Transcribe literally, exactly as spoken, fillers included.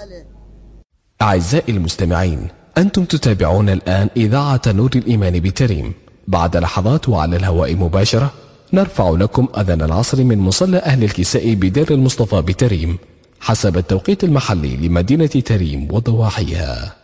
أعزائي المستمعين، أنتم تتابعون الآن إذاعة نور الإيمان بتريم. بعد لحظات وعلى الهواء مباشرة نرفع لكم أذان العصر من مصلى أهل الكساء بدير المصطفى بتريم حسب التوقيت المحلي لمدينة تريم وضواحيها.